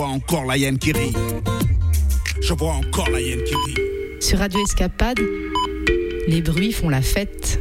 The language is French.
encore la hyène qui rit. Je vois encore la hyène qui rit. Sur Radio Escapade, les bruits font la fête.